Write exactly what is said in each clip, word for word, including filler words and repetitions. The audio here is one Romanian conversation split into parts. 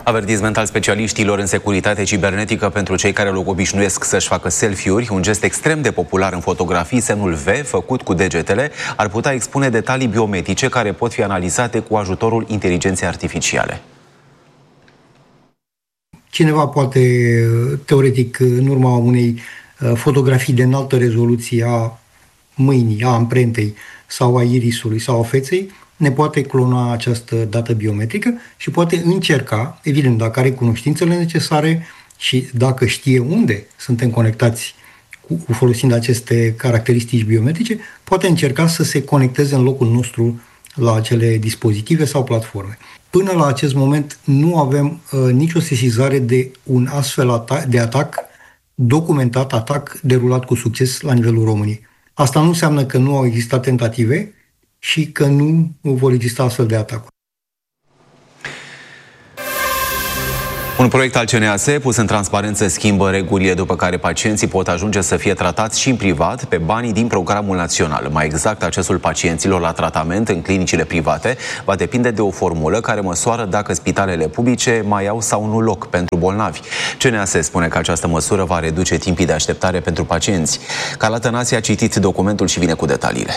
Avertisment al specialiștilor în securitate cibernetică pentru cei care îl obișnuiesc să-și facă selfie-uri, un gest extrem de popular în fotografii, semnul V, făcut cu degetele, ar putea expune detalii biometrice care pot fi analizate cu ajutorul inteligenței artificiale. Cineva poate, teoretic, în urma unei fotografii de înaltă rezoluție a mâinii, a amprentei sau a irisului sau a feței, ne poate clona această dată biometrică și poate încerca, evident, dacă are cunoștințele necesare și dacă știe unde suntem conectați cu, folosind aceste caracteristici biometrice, poate încerca să se conecteze în locul nostru la acele dispozitive sau platforme. Până la acest moment nu avem uh, nicio sesizare de un astfel ata- de atac documentat, atac derulat cu succes la nivelul României. Asta nu înseamnă că nu au existat tentative și că nu vor exista astfel de atacuri. Un proiect al C N A S pus în transparență schimbă regulile după care pacienții pot ajunge să fie tratați și în privat pe banii din programul național. Mai exact, accesul pacienților la tratament în clinicile private va depinde de o formulă care măsoară dacă spitalele publice mai au sau nu loc pentru bolnavi. C N A S spune că această măsură va reduce timpii de așteptare pentru pacienți. Carla Tănase a citit documentul și vine cu detaliile.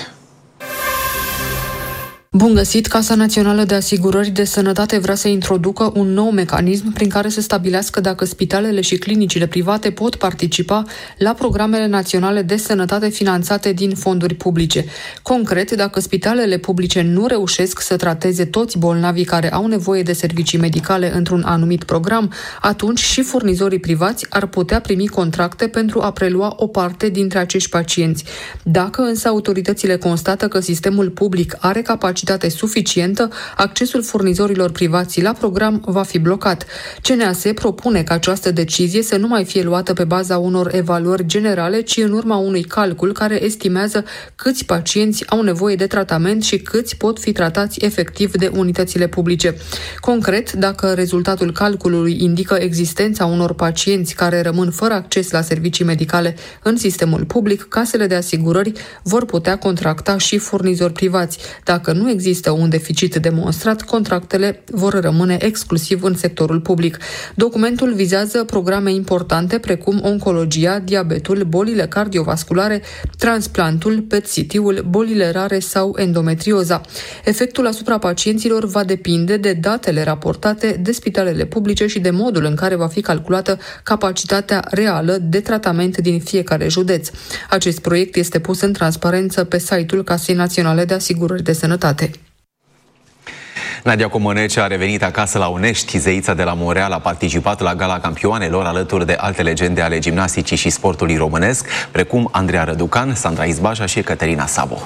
Bun găsit! Casa Națională de Asigurări de Sănătate vrea să introducă un nou mecanism prin care să stabilească dacă spitalele și clinicile private pot participa la programele naționale de sănătate finanțate din fonduri publice. Concret, dacă spitalele publice nu reușesc să trateze toți bolnavii care au nevoie de servicii medicale într-un anumit program, atunci și furnizorii privați ar putea primi contracte pentru a prelua o parte dintre acești pacienți. Dacă însă autoritățile constată că sistemul public are capacitate suficientă, accesul furnizorilor privați la program va fi blocat. C N A S propune ca această decizie să nu mai fie luată pe baza unor evaluări generale, ci în urma unui calcul care estimează câți pacienți au nevoie de tratament și câți pot fi tratați efectiv de unitățile publice. Concret, dacă rezultatul calculului indică existența unor pacienți care rămân fără acces la servicii medicale în sistemul public, casele de asigurări vor putea contracta și furnizori privați. Dacă nu există un deficit demonstrat, contractele vor rămâne exclusiv în sectorul public. Documentul vizează programe importante precum oncologia, diabetul, bolile cardiovasculare, transplantul, P E T C T-ul, bolile rare sau endometrioza. Efectul asupra pacienților va depinde de datele raportate de spitalele publice și de modul în care va fi calculată capacitatea reală de tratament din fiecare județ. Acest proiect este pus în transparență pe site-ul Casei Naționale de Asigurări de Sănătate. Nadia Comăneci a revenit acasă la Unești. Zeița de la Montreal a participat la Gala Campioanelor alături de alte legende ale gimnasticii și sportului românesc, precum Andreea Răducan, Sandra Izbașa și Caterina Sabo.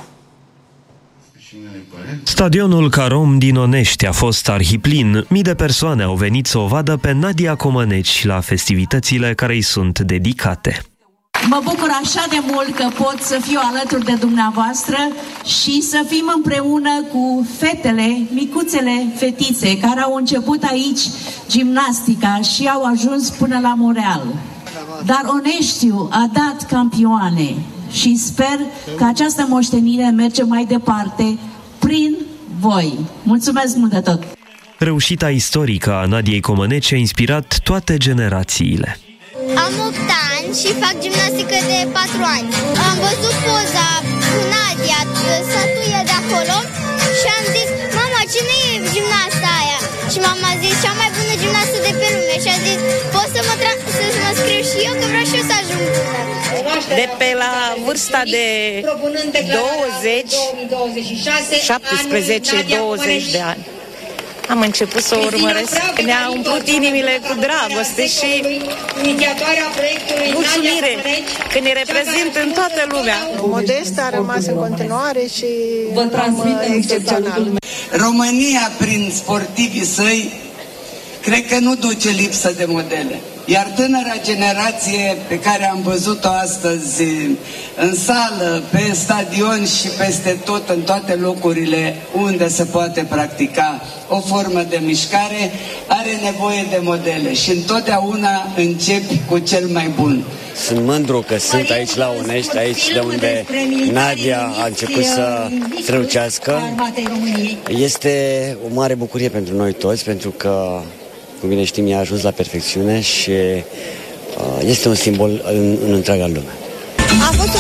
Stadionul Carom din Onești a fost arhiplin. Mii de persoane au venit să o vadă pe Nadia Comăneci la festivitățile care îi sunt dedicate. Mă bucur așa de mult că pot să fiu alături de dumneavoastră și să fim împreună cu fetele, micuțele fetițe care au început aici gimnastica și au ajuns până la Montreal. Dar Oneștiu a dat campioane și sper că această moștenire merge mai departe prin voi. Mulțumesc mult de tot! Reușita istorică a Nadiei Comăneci a inspirat toate generațiile. Am opt ani și fac gimnastică de patru ani. Am văzut poza cu Nadia, statuia de acolo și am zis, mama, cine e gimnasta aia? Și mama a zis, cea mai bună gimnastă de pe lume. Și a zis, pot să mă, tra- să mă scriu și eu, că vreau și eu să ajung bună. De pe la vârsta de douăzeci, șaptesprezece douăzeci de ani. Am început să o urmăresc. Ne-a umplut inimile cu dragoste și mulțumire că ne reprezint în toată lumea. Modesta a rămas în continuare și vă transmit excepțional. România, prin sportivii săi, cred că nu duce lipsă de modele. Iar tânăra generație pe care am văzut-o astăzi în sală, pe stadion și peste tot, în toate locurile unde se poate practica o formă de mișcare, are nevoie de modele și întotdeauna începi cu cel mai bun. Sunt mândru că sunt aici la Unești, aici de unde Nadia a început să strălucească. Este o mare bucurie pentru noi toți, pentru că cum bine știm, ea a ajuns la perfecțiune și este un simbol în, în întreaga lume. A fost